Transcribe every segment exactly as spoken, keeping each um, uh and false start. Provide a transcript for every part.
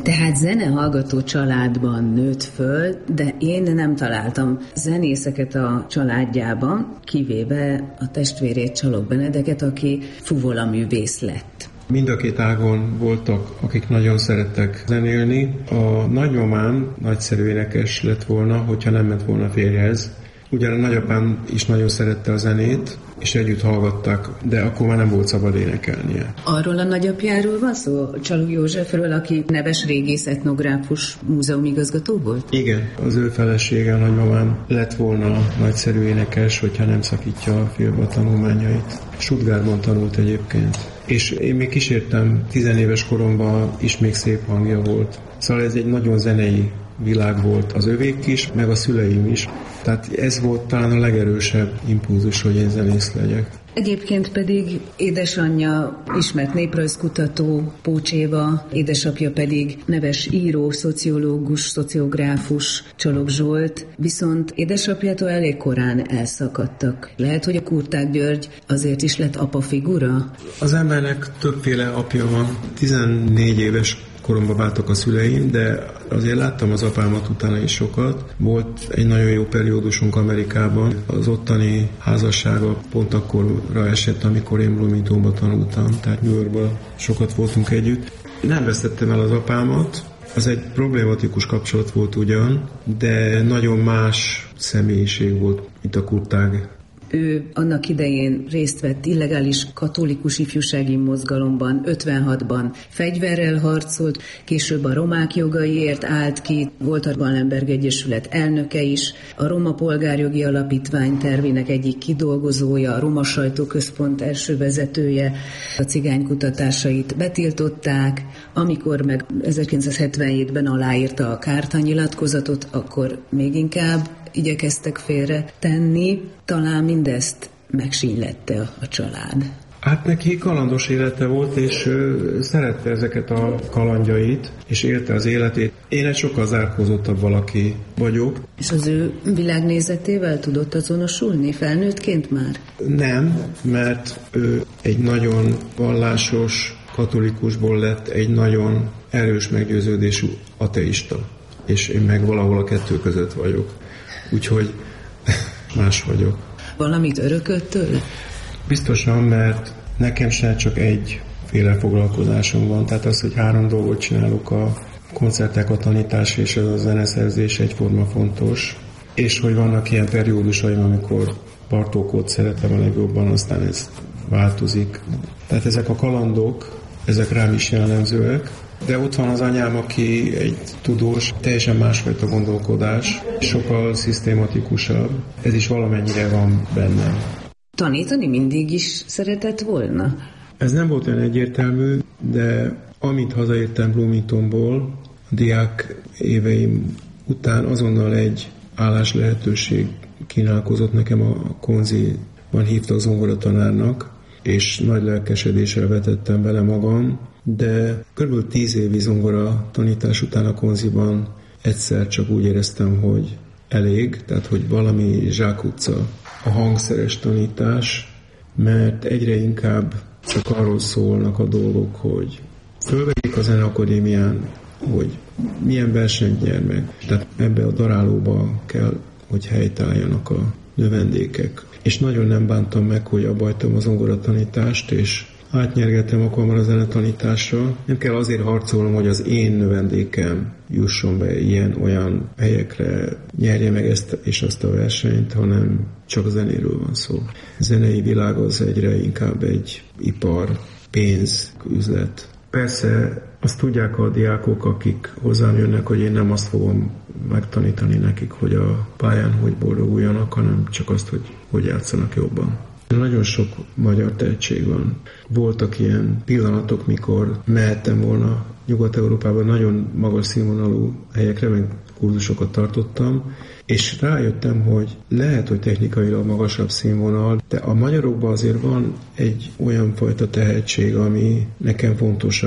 Tehát zenehallgató családban nőtt föl, de én nem találtam zenészeket a családjában, kivéve a testvérét, Csalog Benedeket, aki fuvolaművész lett. Mind a két ágon voltak, akik nagyon szerettek zenélni. A nagymamám nagyszerű énekes lett volna, hogyha nem ment volna férjhez. Ugyan a nagyapám is nagyon szerette a zenét, és együtt hallgatták, de akkor már nem volt szabad énekelnie. Arról a nagyapjáról van szó, Csalog Józsefről, aki neves régész etnográfus múzeumigazgató volt? Igen, az ő felesége, a nagymamám lett volna nagyszerű énekes, hogyha nem szakítja a félbe a tanulmányait. Stuttgartban tanult egyébként. És én még kísértem, tizenéves koromban is még szép hangja volt. Szóval ez egy nagyon zenei világ volt az övék is, meg a szüleim is. Tehát ez volt talán a legerősebb impulzus, hogy én zenész legyek. Egyébként pedig édesanyja ismert néprajzkutató, Pócs Éva, édesapja pedig neves író, szociológus, szociográfus, Csalog Zsolt, viszont édesapjától elég korán elszakadtak. Lehet, hogy a Kurták György azért is lett apa figura? Az embernek többféle apja van. tizennégy éves koromban váltak a szüleim, de azért láttam az apámat utána is sokat. Volt egy nagyon jó periódusunk Amerikában. Az ottani házassága pont akkorra esett, amikor én Bloomingtonban tanultam, tehát New Yorkban sokat voltunk együtt. Nem vesztettem el az apámat, az egy problématikus kapcsolat volt ugyan, de nagyon más személyiség volt, mint a Kurtág. Ő annak idején részt vett illegális katolikus ifjúsági mozgalomban, ötvenhatban fegyverrel harcolt, később a romák jogaiért állt ki, volt a Wallenberg Egyesület elnöke is, a Roma Polgárjogi Alapítvány tervének egyik kidolgozója, a Roma Sajtóközpont első vezetője, a cigánykutatásait betiltották, amikor meg ezerkilencszázhetvenhétben aláírta a Kárta nyilatkozatot, akkor még inkább igyekeztek félre tenni, talán mindezt megsínylette a család. Hát neki kalandos élete volt, és ő szerette ezeket a kalandjait, és élte az életét. Én egy sokkal zárkózottabb valaki vagyok. És az ő világnézetével tudott azonosulni felnőttként már? Nem, mert ő egy nagyon vallásos katolikusból lett egy nagyon erős meggyőződésű ateista. És én meg valahol a kettő között vagyok. Úgyhogy más vagyok. Valamit örökölt tőle? Biztosan, mert nekem sem csak egyféle foglalkozásom van. Tehát az, hogy három dolgot csinálok, a koncertek, a tanítás és a zeneszerzés egyforma fontos. És hogy vannak ilyen periódusaim, amikor Bartókot szeretem a legjobban, aztán ez változik. Tehát ezek a kalandok, ezek rám is jellemzőek. De ott van az anyám, aki egy tudós, teljesen másfajta gondolkodás, sokkal szisztématikusabb. Ez is valamennyire van bennem. Tanítani mindig is szeretett volna? Ez nem volt olyan egyértelmű, de amint hazaértem Bloomingtonból, a diák éveim után azonnal egy állás lehetőség kínálkozott nekem, a Konziban hívtak zongoratanárnak, és nagy lelkesedéssel vetettem vele magam, de kb. tíz évi zongora tanítás után a Konziban egyszer csak úgy éreztem, hogy elég, tehát hogy valami zsákutca a hangszeres tanítás, mert egyre inkább csak arról szólnak a dolgok, hogy fölvegyék a Zeneakadémián, hogy milyen versenyt nyer meg. Tehát ebbe a darálóba kell, hogy helytálljanak a növendékek. És nagyon nem bántam meg, hogy abbajtam a zongoratanítást, és átnyergettem akkor már a zenetanításra. Nem kell azért harcolnom, hogy az én növendékem jusson be ilyen-olyan helyekre, nyerje meg ezt és azt a versenyt, hanem csak a zenéről van szó. A zenei világ az egyre inkább egy ipar, pénz, üzlet. Persze azt tudják a diákok, akik hozzám jönnek, hogy én nem azt fogom megtanítani nekik, hogy a pályán hogy boldoguljanak, hanem csak azt, hogy hogy játszanak jobban. Nagyon sok magyar tehetség van. Voltak ilyen pillanatok, mikor mehettem volna Nyugat-Európában, nagyon magas színvonalú helyekre, meg kurzusokat tartottam, és rájöttem, hogy lehet, hogy technikailag magasabb színvonal, de a magyarokban azért van egy olyan fajta tehetség, ami nekem fontosabb.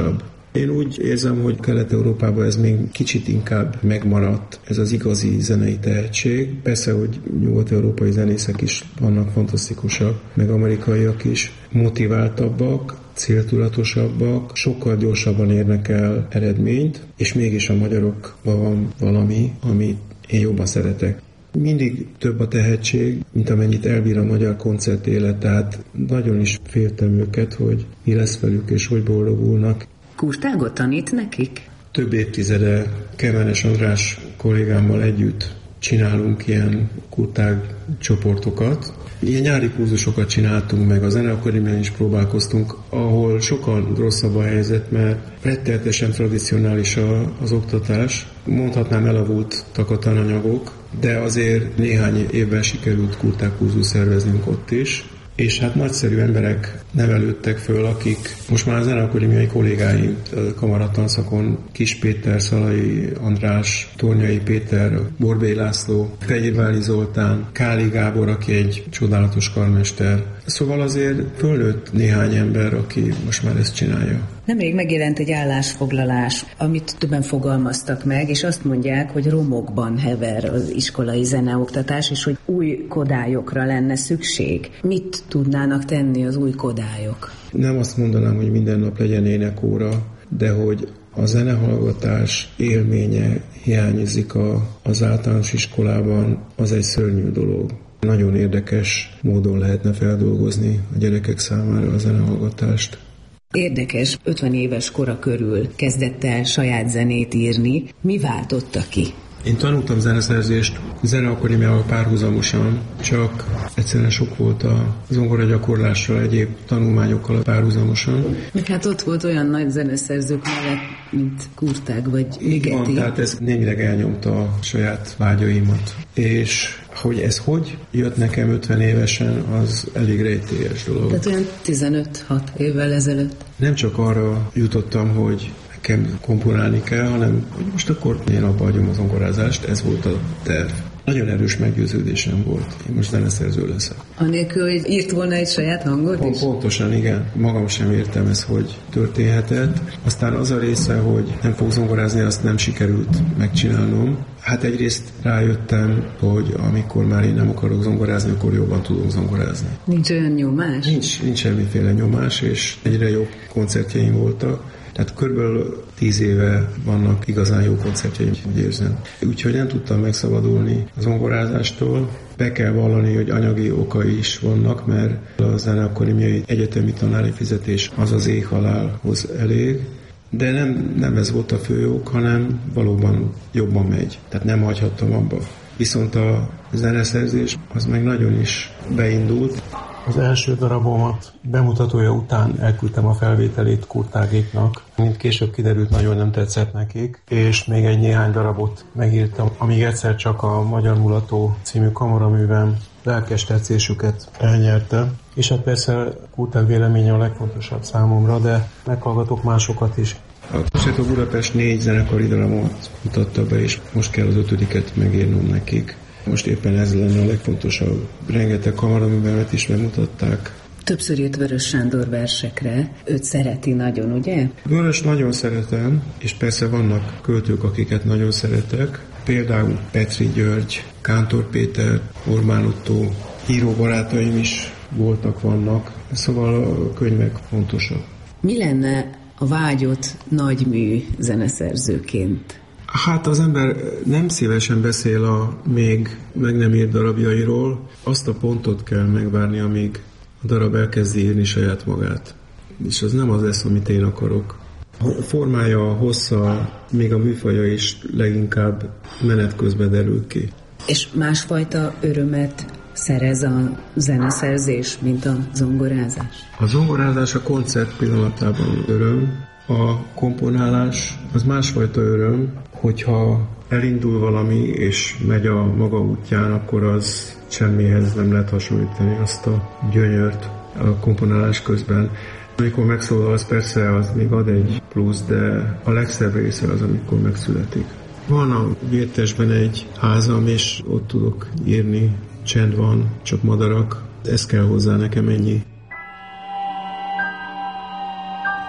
Én úgy érzem, hogy Kelet-Európában ez még kicsit inkább megmaradt, ez az igazi zenei tehetség. Persze, hogy nyugat-európai zenészek is vannak fantasztikusak, meg amerikaiak is, motiváltabbak, céltudatosabbak, sokkal gyorsabban érnek el eredményt, és mégis a magyarokban van valami, amit én jobban szeretek. Mindig több a tehetség, mint amennyit elbír a magyar koncertélet, tehát nagyon is féltem őket, hogy mi lesz velük, és hogy boldogulnak. Kurtágot tanít nekik? Több évtizede Kemenes András kollégámmal együtt csinálunk ilyen kurtág csoportokat. Ilyen nyári kurzusokat csináltunk meg, a Zeneakadémián is próbálkoztunk, ahol sokkal rosszabb a helyzet, mert rettenetesen tradicionális az oktatás. Mondhatnám, elavultak a tananyagok, de azért néhány évben sikerült kurtág kurzus szerveznünk ott is. És hát nagyszerű emberek nevelődtek föl, akik most már a Zeneakadémiai kollégáim kamaratanszakon Kis Péter, Szalai András, Tornyai Péter, Borbély László, Fehérvári Zoltán, Káli Gábor, aki egy csodálatos karmester. Szóval azért fölnőtt néhány ember, aki most már ezt csinálja. Nemrég megjelent egy állásfoglalás, amit többen fogalmaztak meg, és azt mondják, hogy romokban hever az iskolai zeneoktatás, és hogy új kodályokra lenne szükség. Mit tudnának tenni az új kodályok? Nem azt mondanám, hogy minden nap legyen énekóra, de hogy a zenehallgatás élménye hiányozik a, az általános iskolában, az egy szörnyű dolog. Nagyon érdekes módon lehetne feldolgozni a gyerekek számára a zenehallgatást. Érdekes, ötven éves kora körül kezdett el saját zenét írni. Mi váltotta ki? Én tanultam zeneszerzést Zeneakadémiával párhuzamosan, csak egyszerűen sok volt a zongora gyakorlással, egyéb tanulmányokkal párhuzamosan. Meg hát ott volt olyan nagy zeneszerzők mellett, mint Kurtág vagy Ligeti. Van, tehát ez némileg elnyomta a saját vágyaimat. És hogy ez hogy jött nekem ötven évesen, az elég rejtélyes dolog. Tehát olyan tizenöt-hat évvel ezelőtt. Nem csak arra jutottam, hogy nekem komponálni kell, hanem hogy most akkor én abba hagyom az zongorázást, ez volt a terv. Nagyon erős meggyőződésem volt, én most zeneszerző leszek. Anélkül, hogy írt volna egy saját hangot is? Pontosan, igen. Magam sem értem ez, hogy történhetett. Aztán az a része, hogy nem fog zongorázni, azt nem sikerült megcsinálnom. Hát egyrészt rájöttem, hogy amikor már én nem akarok zongorázni, akkor jobban tudok zongorázni. Nincs olyan nyomás? Nincs, nincs semmiféle nyomás, és egyre jobb koncertjeim voltak. Tehát körülbelül tíz éve vannak igazán jó koncertjeim, úgy érzem. Úgyhogy nem tudtam megszabadulni a zongorázástól. Be kell vallani, hogy anyagi okai is vannak, mert a Zeneakadémiai egyetemi tanári fizetés az az éhhalálhoz elég. De nem, nem ez volt a fő ok, hanem valóban jobban megy. Tehát nem hagyhattam abba. Viszont a zeneszerzés az meg nagyon is beindult. Az első darabomat bemutatója után elküldtem a felvételét Kurtágéknak. Mint később kiderült, nagyon nem tetszett nekik, és még egy néhány darabot megírtam, amíg egyszer csak a Magyar Mulató című kamaraművem lelkes tetszésüket elnyerte. És hát persze Kurtág véleménye a legfontosabb számomra, de meghallgatok másokat is. A Concerto Budapest négy zenekari darabot mutatta be, és most kell az ötödiket megírnom nekik. Most éppen ez lenne a legfontosabb. Rengeteg kamaraművemet is bemutatták. Többször írt Vörös Sándor versekre. Őt szereti nagyon, ugye? Vörös nagyon szeretem, és persze vannak költők, akiket nagyon szeretek. Például Petri György, Kántor Péter, Orbán Ottó, író barátaim is voltak, vannak. Szóval a könyvek fontosak. Mi lenne a vágyott nagymű zeneszerzőként? Hát az ember nem szívesen beszél a még meg nem írt darabjairól, azt a pontot kell megvárni, amíg a darab elkezdi írni saját magát. És az nem az lesz, amit én akarok. A formája, a hossza, még a műfaja is leginkább menet közben derül ki. És másfajta örömet szerez a zeneszerzés, mint a zongorázás? A zongorázás a koncert pillanatában öröm, a komponálás az másfajta öröm, hogyha elindul valami és megy a maga útján, akkor az semmihez nem lehet hasonlítani azt a gyönyört a komponálás közben. Amikor megszólal, az persze az még ad egy plusz, de a legszebb része az, amikor megszületik. Van a Vértesben egy házam, és ott tudok írni, csend van, csak madarak, ez kell hozzá nekem, ennyi.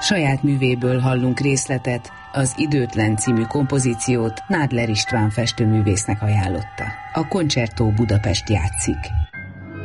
Saját művéből hallunk részletet, az Időtlen című kompozíciót Nádler István festőművésznek ajánlotta. A Concerto Budapest játszik.